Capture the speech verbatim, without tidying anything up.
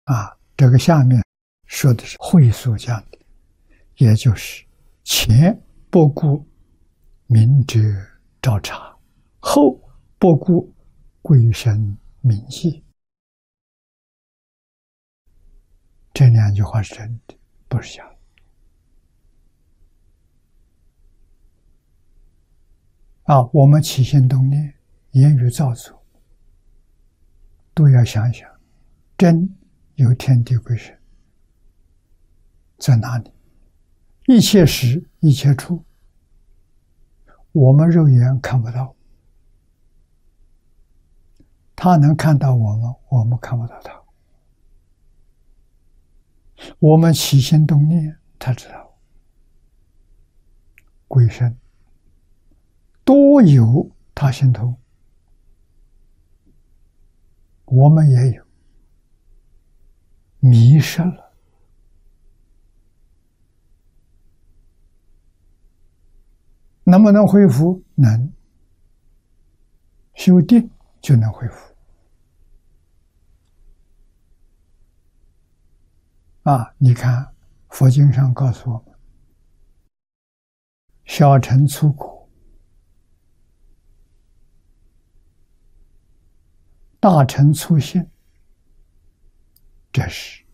啊，这个下面说的是会所讲的，也就是前不顾明哲照察，后不顾鬼神明细。这两句话是真的，不是假的。啊，我们起心动念、言语造作，都要想想，真有天地鬼神在哪里？一切时，一切处，我们肉眼看不到，他能看到我们，我们看不到他。我们起心动念，他知道。鬼神多有他心通，我们也有，迷失了。能不能恢复？能，修定就能恢复。啊，你看佛经上告诉我们，小乘粗苦，大乘粗信，这是